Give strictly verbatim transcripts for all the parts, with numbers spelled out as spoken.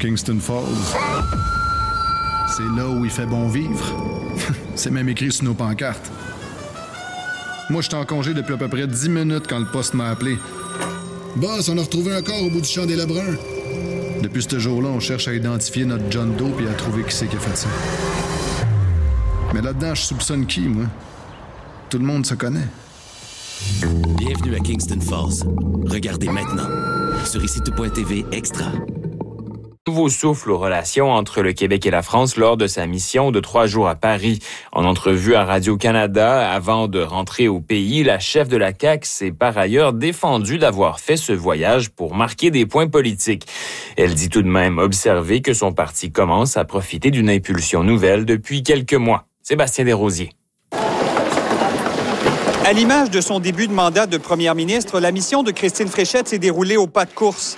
Kingston Falls. C'est là où il fait bon vivre. C'est même écrit sur nos pancartes. Moi, j'étais en congé depuis à peu près dix minutes quand le poste m'a appelé. Boss, on a retrouvé un corps au bout du champ des Lebrun. Depuis ce jour-là, on cherche à identifier notre John Doe et à trouver qui c'est qui a fait ça. Mais là-dedans, je soupçonne qui, moi? Tout le monde se connaît. Bienvenue à Kingston Falls. Regardez maintenant sur ici tout point t v Extra. Nouveau souffle aux relations entre le Québec et la France lors de sa mission de trois jours à Paris. En entrevue à Radio-Canada, avant de rentrer au pays, la chef de la C A Q s'est par ailleurs défendue d'avoir fait ce voyage pour marquer des points politiques. Elle dit tout de même observer que son parti commence à profiter d'une impulsion nouvelle depuis quelques mois. Sébastien Desrosiers. À l'image de son début de mandat de première ministre, la mission de Christine Fréchette s'est déroulée au pas de course.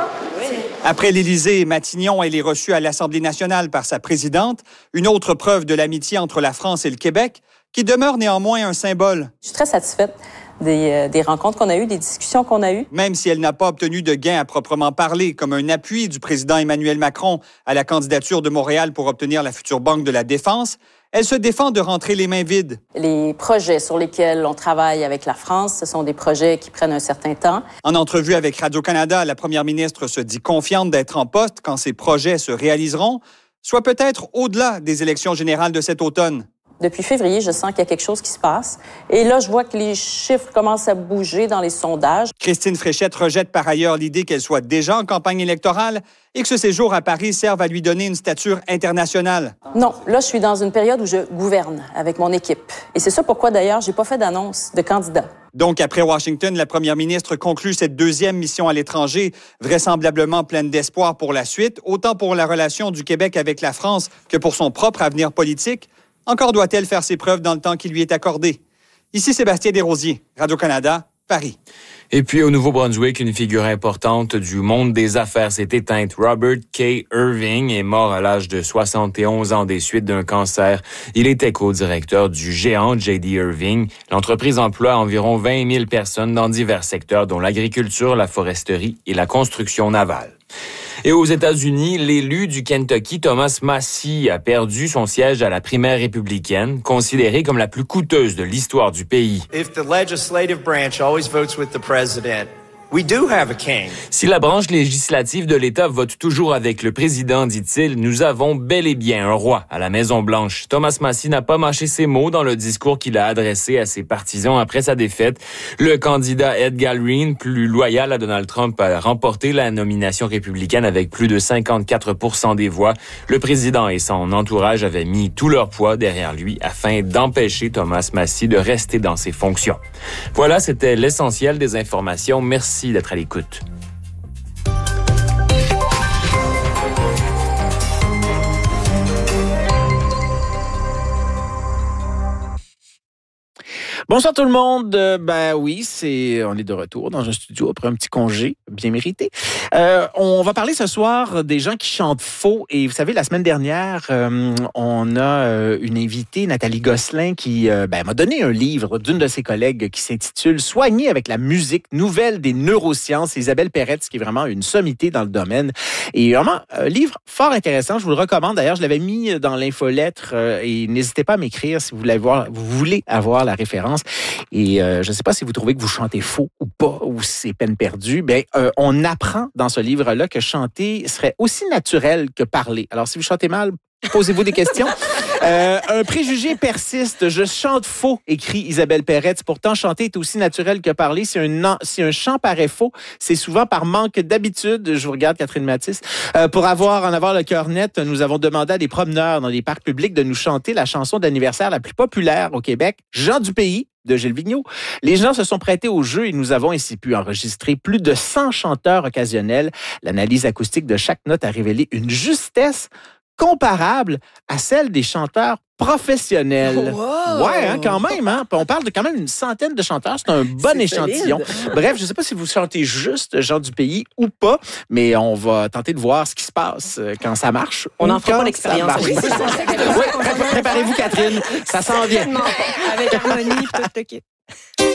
Après l'Élysée et Matignon, elle est reçue à l'Assemblée nationale par sa présidente, une autre preuve de l'amitié entre la France et le Québec, qui demeure néanmoins un symbole. Je suis très satisfaite des, euh, des rencontres qu'on a eues, des discussions qu'on a eues. Même si elle n'a pas obtenu de gain à proprement parler, comme un appui du président Emmanuel Macron à la candidature de Montréal pour obtenir la future Banque de la Défense, elle se défend de rentrer les mains vides. Les projets sur lesquels on travaille avec la France, ce sont des projets qui prennent un certain temps. En entrevue avec Radio-Canada, la première ministre se dit confiante d'être en poste quand ces projets se réaliseront, soit peut-être au-delà des élections générales de cet automne. Depuis février, je sens qu'il y a quelque chose qui se passe. Et là, je vois que les chiffres commencent à bouger dans les sondages. Christine Fréchette rejette par ailleurs l'idée qu'elle soit déjà en campagne électorale et que ce séjour à Paris serve à lui donner une stature internationale. Non, là, je suis dans une période où je gouverne avec mon équipe. Et c'est ça pourquoi, d'ailleurs, j'ai pas fait d'annonce de candidat. Donc, après Washington, la première ministre conclut cette deuxième mission à l'étranger, vraisemblablement pleine d'espoir pour la suite, autant pour la relation du Québec avec la France que pour son propre avenir politique. Encore doit-elle faire ses preuves dans le temps qui lui est accordé. Ici Sébastien Desrosiers, Radio-Canada, Paris. Et puis au Nouveau-Brunswick, une figure importante du monde des affaires s'est éteinte. Robert K. Irving est mort à l'âge de soixante et onze ans des suites d'un cancer. Il était co-directeur du géant J D. Irving. L'entreprise emploie environ vingt mille personnes dans divers secteurs, dont l'agriculture, la foresterie et la construction navale. Et aux États-Unis, l'élu du Kentucky, Thomas Massie, a perdu son siège à la primaire républicaine, considérée comme la plus coûteuse de l'histoire du pays. If the legislative branch always votes with the president, we do have a king. Si la branche législative de l'État vote toujours avec le président, dit-il, nous avons bel et bien un roi à la Maison-Blanche. Thomas Massie n'a pas mâché ses mots dans le discours qu'il a adressé à ses partisans après sa défaite. Le candidat Ed Galbraith, plus loyal à Donald Trump, a remporté la nomination républicaine avec plus de cinquante-quatre pour cent des voix. Le président et son entourage avaient mis tout leur poids derrière lui afin d'empêcher Thomas Massie de rester dans ses fonctions. Voilà, c'était l'essentiel des informations. Merci d'être à l'écoute. Bonsoir tout le monde. Euh, ben oui, c'est on est de retour dans un studio après un petit congé bien mérité. Euh, on va parler ce soir des gens qui chantent faux. Et vous savez, la semaine dernière, euh, on a euh, une invitée, Nathalie Gosselin, qui euh, ben, m'a donné un livre d'une de ses collègues qui s'intitule « Soigner avec la musique, nouvelle des neurosciences ». Isabelle Peretz, qui est vraiment une sommité dans le domaine. Et vraiment, un livre fort intéressant. Je vous le recommande. D'ailleurs, je l'avais mis dans l'infolettre euh, et n'hésitez pas à m'écrire si vous voulez avoir, vous voulez avoir la référence. Et euh, je ne sais pas si vous trouvez que vous chantez faux ou pas, ou si c'est peine perdue. Bien, euh, on apprend dans ce livre-là que chanter serait aussi naturel que parler. Alors, si vous chantez mal, posez-vous des questions. Euh, un préjugé persiste. Je chante faux, écrit Isabelle Peretz. Pourtant, chanter est aussi naturel que parler. Si un, si un chant paraît faux, c'est souvent par manque d'habitude. Je vous regarde, Catherine Mathis. Euh, pour avoir en avoir le cœur net, nous avons demandé à des promeneurs dans des parcs publics de nous chanter la chanson d'anniversaire la plus populaire au Québec, Jean du Pays, de Gilles Vigneault. Les gens se sont prêtés au jeu et nous avons ainsi pu enregistrer plus de cent chanteurs occasionnels. L'analyse acoustique de chaque note a révélé une justesse comparable à celle des chanteurs professionnels. Wow. Ouais, hein, quand même. Hein? On parle de quand même une centaine de chanteurs. C'est un bon c'est échantillon. Solide. Bref, je ne sais pas si vous chantez juste Jean du Pays ou pas, mais on va tenter de voir ce qui se passe quand ça marche. On n'en fera pas l'expérience. Oui, c'est ça. Oui, préparez-vous, Catherine. Ça s'en vient. Avec harmonie, tout le kit.